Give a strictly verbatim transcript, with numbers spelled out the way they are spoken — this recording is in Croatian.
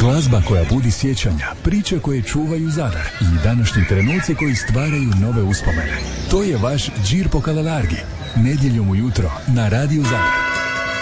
Glazba koja budi sjećanja, priče koje čuvaju Zadar i današnji trenuci koji stvaraju nove uspomene. To je vaš Džir po Kalelargi. Nedjeljom ujutro na Radiju Zadar.